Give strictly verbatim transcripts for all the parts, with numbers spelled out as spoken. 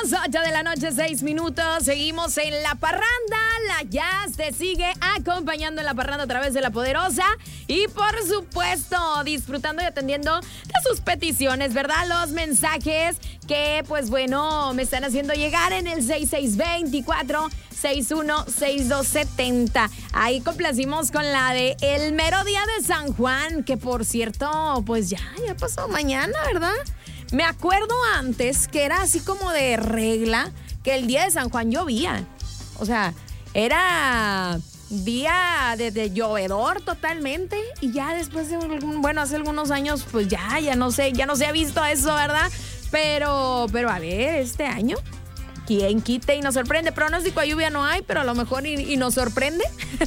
las ocho de la noche, seis minutos. Seguimos en La Parranda. La Jazz te sigue acompañando en La Parranda a través de La Poderosa. Y por supuesto, disfrutando y atendiendo de sus peticiones, ¿verdad? Los mensajes que, pues bueno, me están haciendo llegar en el seis seis dos cuatro, seis uno seis dos siete cero. Ahí complacimos con la de El Mero Día de San Juan, que por cierto, pues ya, ya pasó mañana, ¿verdad? Me acuerdo antes que era así como de regla que el día de San Juan llovía. O sea, era día de, de llovedor totalmente. Y ya después de, bueno, hace algunos años, pues ya, ya no sé, ya no se ha visto eso, ¿verdad? Pero, pero a ver, este año, ¿quién quite y nos sorprende? Pronóstico de lluvia no hay, pero a lo mejor y, y nos sorprende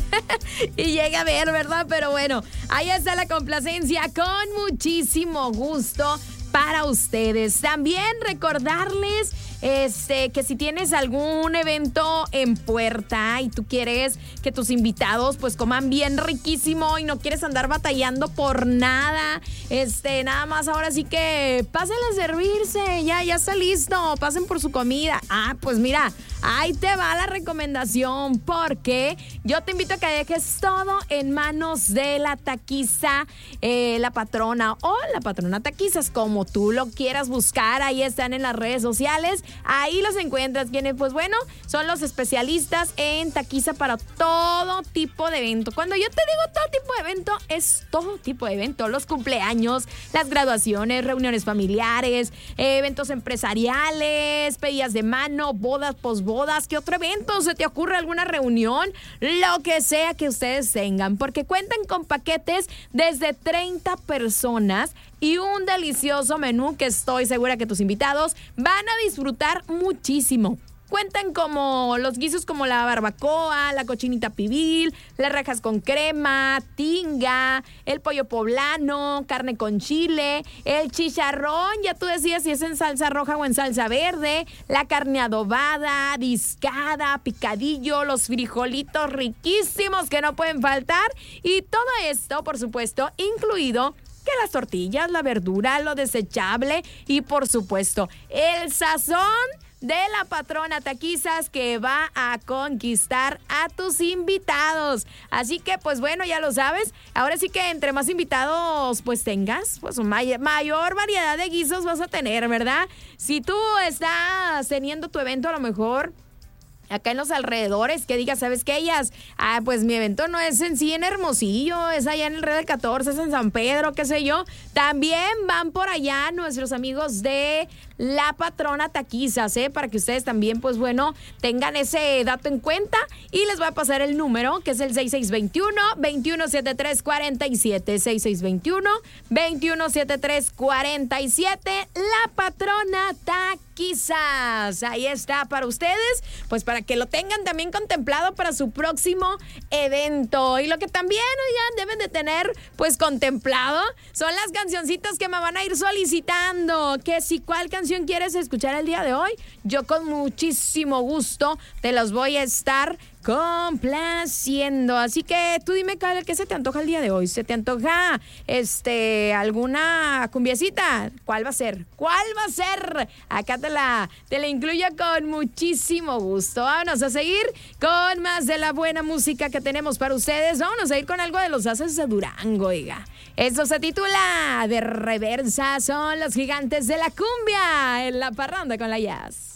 y llega a ver, ¿verdad? Pero bueno, ahí está la complacencia con muchísimo gusto para ustedes. También recordarles este, que si tienes algún evento en puerta y tú quieres que tus invitados pues coman bien riquísimo y no quieres andar batallando por nada, este, nada más ahora sí que pasen a servirse, ya, ya está listo, pasen por su comida. Ah, pues mira, ahí te va la recomendación, porque yo te invito a que dejes todo en manos de la taquiza, eh, la patrona o la patrona taquizas, como tú lo quieras buscar. Ahí están en las redes sociales, ahí los encuentras, quienes pues bueno, son los especialistas en taquiza para todo tipo de evento. Cuando yo te digo todo tipo de evento, es todo tipo de evento, los cumpleaños, las graduaciones, reuniones familiares, eh, eventos empresariales, pedidas de mano, bodas, posbodas. ¿Qué otro evento se te ocurre? ¿Alguna reunión? Lo que sea que ustedes tengan, porque cuentan con paquetes desde treinta personas y un delicioso menú que estoy segura que tus invitados van a disfrutar muchísimo. Cuentan como los guisos como la barbacoa, la cochinita pibil, las rajas con crema, tinga, el pollo poblano, carne con chile, el chicharrón, ya tú decías si es en salsa roja o en salsa verde, la carne adobada, discada, picadillo, los frijolitos riquísimos que no pueden faltar, y todo esto, por supuesto, incluido que las tortillas, la verdura, lo desechable y por supuesto el sazón de la patrona taquizas, que va a conquistar a tus invitados. Así que pues bueno, ya lo sabes, ahora sí que entre más invitados pues tengas, pues may- mayor variedad de guisos vas a tener, ¿verdad? Si tú estás teniendo tu evento a lo mejor acá en los alrededores, que digas, ¿sabes qué? Ellas, ah, pues mi evento no es en sí en Hermosillo, es allá en el Red del catorce, es en San Pedro, qué sé yo. También van por allá nuestros amigos de La Patrona Taquizas, ¿eh? Para que ustedes también, pues bueno, tengan ese dato en cuenta. Y les voy a pasar el número, que es el seis seis dos uno, dos uno siete tres cuatro siete. seis seis dos uno, dos uno siete tres cuatro siete. La Patrona Taquizas. Ahí está para ustedes, pues para que lo tengan también contemplado para su próximo evento. Y lo que también, oigan, deben de tener pues contemplado son las cancioncitas que me van a ir solicitando. Que si cuál canción quieres escuchar el día de hoy, yo con muchísimo gusto te los voy a estar complaciendo. Así que tú dime, Carla, ¿qué se te antoja el día de hoy? ¿Se te antoja este alguna cumbiecita? ¿Cuál va a ser? ¿Cuál va a ser? Acá te la, te la incluyo con muchísimo gusto. Vámonos a seguir con más de la buena música que tenemos para ustedes. Vámonos a ir con algo de los Haces de Durango, oiga. Esto se titula De Reversa. Son los gigantes de la cumbia en La Parranda con la Jazz.